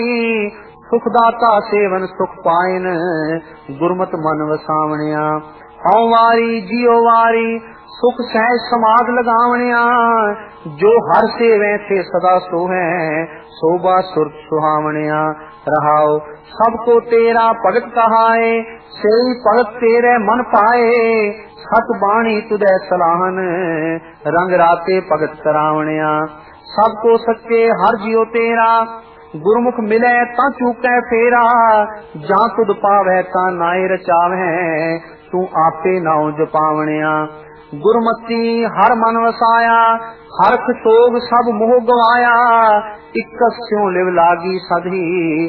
सुख दाता सेवन सुख पाइन, गुरमत मन वसावणिया। हौ वारी जियो वारी सुख सहज समाध लगावणिया, जो हर सेवे थे सदा सोहै, शोभा सुरत सुहावणिया। रहाओ सबको तेरा भगत कहाए, सेई भगत तेरे मन पाए। सत बाणी तुदै सलाहन, रंग राते भगत करावणिया। सबको सच्चे हर जियो तेरा, गुरमुख मिले ता चूकै फेरा। जा तुद पावै ता नाए रचावै, तू आपे नाउ जपावणिया। गुरमती हर मन वसाया, हरख सोग सब मोह गवाया। इक स्यों लिव लागी सधी,